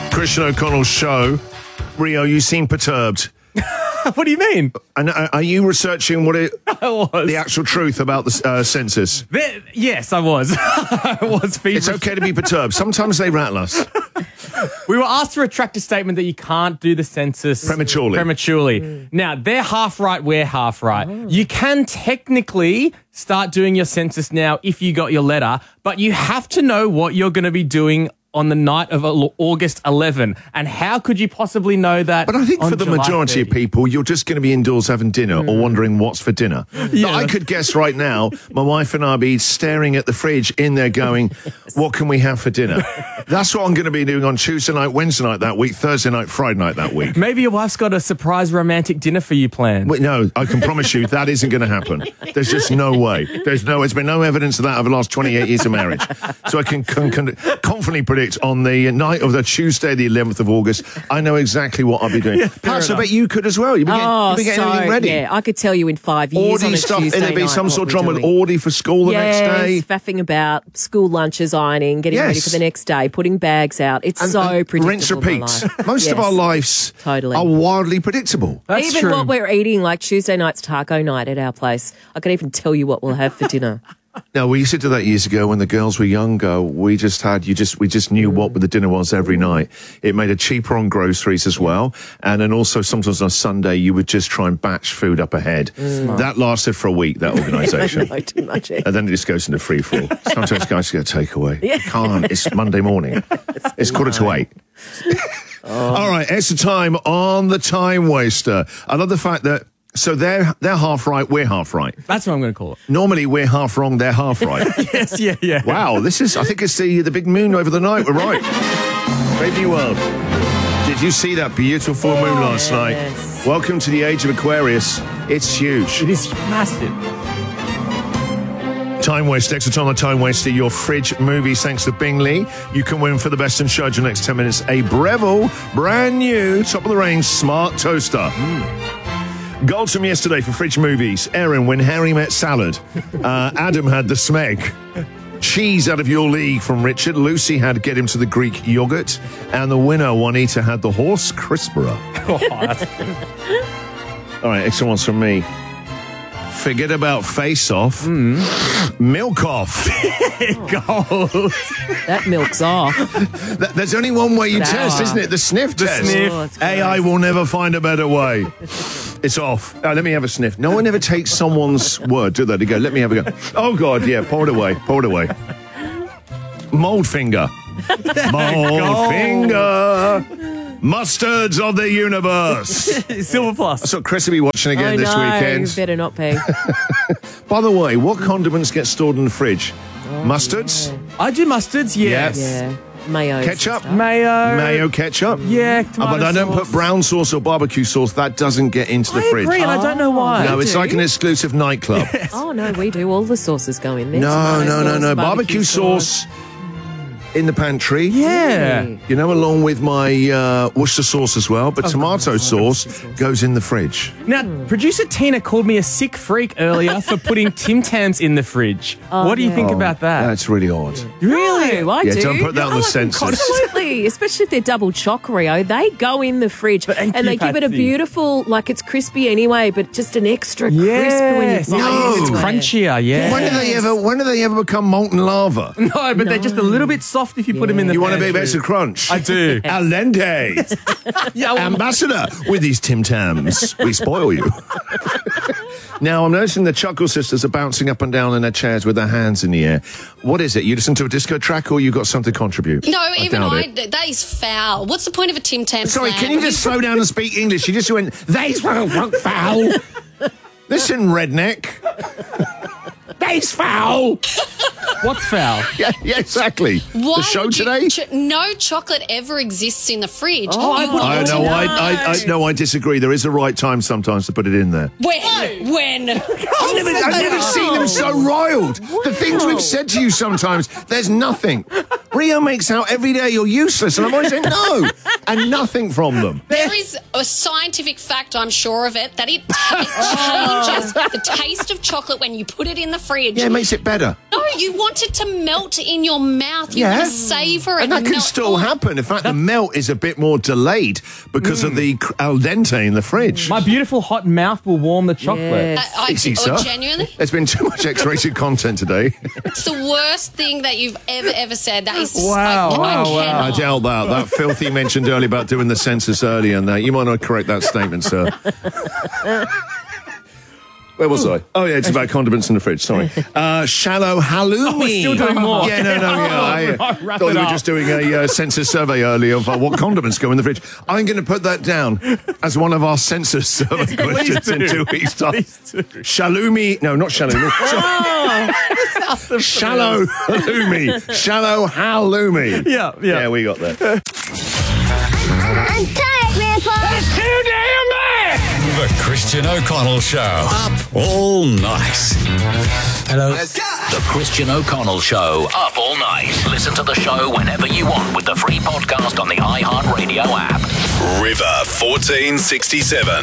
Christian O'Connell's show. Rio, you seem perturbed. What do you mean? And are you researching I was. the actual truth about the census? Yes, I was. I was feverish. It's okay to be perturbed. Sometimes they rattle us. We were asked to retract a statement that you can't do the census prematurely. Now, they're half right, we're half right. You can technically start doing your census now if you got your letter, but you have to know what you're going to be doing on the night of August 11. And how could you possibly know that? But I think for the July majority 30? of people, you're just going to be indoors having dinner or wondering what's for dinner. Yeah. But I could guess right now, my wife and I be staring at the fridge in there going, what can we have for dinner? That's what I'm going to be doing on Tuesday night, Wednesday night that week, Thursday night, Friday night that week. Maybe your wife's got a surprise romantic dinner for you planned. Wait, no, I can promise you that isn't going to happen. There's just no way. There's been no evidence of that over the last 28 years of marriage. So I can confidently predict on the night of the Tuesday, the 11th of August, I know exactly what I'll be doing. Perhaps I bet you could as well. You'll be getting everything ready. Yeah, I could tell you in 5 years on a stuff, Tuesday and there'd be night some sort of what drama we're with doing. Audie for school the next day. faffing about, school lunches, ironing, getting ready for the next day, putting bags out. It's so predictable. Rinse, repeat. my life. Most of our lives Totally. are wildly predictable. That's Even true. what we're eating, like Tuesday night's taco night at our place, I can even tell you what we'll have for dinner. No, we used to do that years ago when the girls were younger. We just knew what the dinner was every night. It made it cheaper on groceries as well. And then also sometimes on a Sunday, you would just try and batch food up ahead. That lasted for a week, that organisation. No, too much. And then it just goes into free fall. Sometimes guys get a takeaway. Can't. It's Monday morning. It's 7:45. All right, extra time on the time waster. I love the fact that so they're half right, we're half right. That's what I'm going to call it. Normally we're half wrong, they're half right. Yes, yeah. Wow, I think it's the big moon over the night. We're right. Brave New World. Did you see that beautiful full moon last night? Welcome to the age of Aquarius. It's huge. It is massive. Time waste, extra time on time waster. Your fridge movies, thanks to Bingley. You can win for the best in show in the next 10 minutes. A Breville, brand new, top of the range, smart toaster. Goals from yesterday for fridge movies. Erin, When Harry Met Salad. Adam had The Smeg. Cheese Out of Your League from Richard. Lucy had Get Him to the Greek Yogurt. And the winner, Juanita, had The Horse Crisperer. All right, extra ones from me. Forget about Face Off. Milk Off. Gold. That milk's off. There's only one way you test, isn't it? The sniff test. Sniff. AI will never find a better way. It's off. Let me have a sniff. No one ever takes someone's word, do they? They go, let me have a go. Oh, God, yeah, pour it away. Mold finger. Mold finger. Mustards of the universe. Silver Plus. That's what Chris will be watching again this weekend. Better not be. By the way, what condiments get stored in the fridge? Mustards? I do mustards, yes. Yeah. Mayo. Ketchup? Mayo. Ketchup? Yeah, tomato but I don't sauce. put brown sauce or barbecue sauce. That doesn't get into the I fridge. agree, and I don't know why. No, it's like an exclusive nightclub. Oh, no, we do. All the sauces go in there. No. Tomato sauce, Barbecue sauce in the pantry. Yeah. You know, along with my Worcester sauce as well. But tomato sauce goes in the fridge. Now, producer Tina called me a sick freak earlier for putting Tim Tams in the fridge. What do you think about that? That's really odd. Really? I Yeah, do. don't put that on the census. Absolutely, especially if they're double choc Rio. They go in the fridge and they give it a Patsy. beautiful, like it's crispy anyway, but just an extra crisp when you Yes. bite No. into It's it. crunchier, yeah. When do they ever become molten lava? No, but they're just a little bit soft if you put them in the You want a bit of pantry. extra crunch? I do. Al dente. Yeah, well, Ambassador with these Tim Tams. We spoil you. Now, I'm noticing the Chuckle Sisters are bouncing up and down in their chairs with their hands in the air. What is it? You listen to a disco track or you got something to contribute? No, that is foul. What's the point of a Tim Tam Sorry, slam? can you just slow down and speak English? You just went, they's foul. Listen, redneck. They's foul. what's foul? Yeah, exactly. Why the show would you today? no chocolate ever exists in the fridge. Oh, You I need to know. know. I disagree. There is a right time sometimes to put it in there. When? I've never seen them so riled. The things we've said to you sometimes, there's nothing. Rio makes out every day you're useless, and I'm always saying no, and nothing from them. There is a scientific fact, I'm sure of it, that it changes the taste of chocolate when you put it in the fridge. Yeah, it makes it better. No, you want want it to melt in your mouth. You want to savour it. And that can melt. still happen. In fact, the melt is a bit more delayed because of the al dente in the fridge. My beautiful hot mouth will warm the chocolate. Easy, sir. Genuinely? There's been too much X-rated content today. It's the worst thing that you've ever said. That is Wow. I doubt that. That filthy mentioned earlier about doing the census early and that. You might not correct that statement, sir. Where was I? Oh, yeah, it's about condiments in the fridge. Sorry. Shallow halloumi. Oh, we're still doing more. Yeah, no. I thought we were just doing a census survey earlier of what condiments go in the fridge. I'm going to put that down as one of our census survey questions in 2 weeks' time. Shaloumi. No, not shaloumi. Shallow halloumi. Shallow halloumi. Yeah, we got that. I'm tired, Grandpa. It's too damn bad. The Christian O'Connell Show. Up all night. Hello. The Christian O'Connell Show. Up all night. Listen to the show whenever you want with the free podcast on the iHeartRadio app. River 1467.